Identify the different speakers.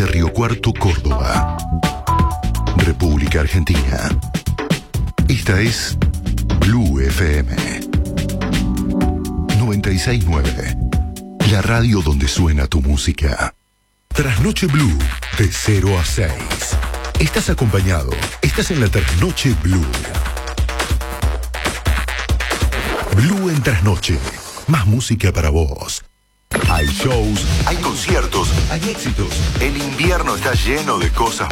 Speaker 1: desde Río Cuarto, Córdoba, República Argentina. Esta es Blue FM 96.9, la radio donde suena tu música. Trasnoche Blue, de 0 a 6. Estás acompañado, estás en la Trasnoche Blue. Blue en Trasnoche, más música para vos. Hay shows, hay conciertos, hay éxitos. El invierno está lleno de cosas